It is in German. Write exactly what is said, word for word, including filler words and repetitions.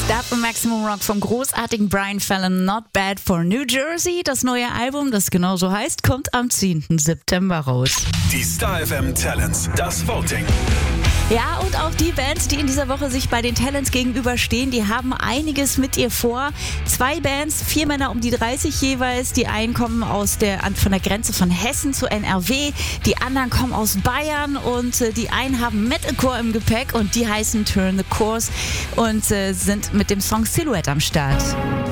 Stop und Maximum Rock vom großartigen Brian Fallon, Not Bad for New Jersey. Das neue Album, das genauso heißt, kommt am zehnten September raus. Die Star F M Talents, das Voting. Ja, und auch die Bands, die in dieser Woche sich bei den Talents gegenüberstehen, die haben einiges mit ihr vor. Zwei Bands, vier Männer um die dreißig jeweils. Die einen kommen aus der, von der Grenze von Hessen zu N R W, die anderen kommen aus Bayern und äh, die einen haben Metalcore im Gepäck und die heißen Turn the Course und äh, sind mit dem Song Silhouette am Start.